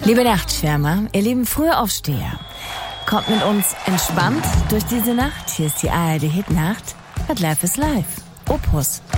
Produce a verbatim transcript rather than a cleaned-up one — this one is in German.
Liebe Nachtschwärmer, ihr lieben Frühaufsteher, kommt mit uns entspannt durch diese Nacht. Hier ist die A R D Hitnacht. But Life is Life. Opus.